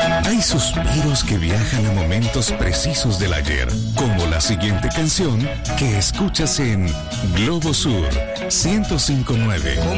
Hay suspiros que viajan a momentos precisos del ayer, como la siguiente canción que escuchas en Globo Sur 105.9.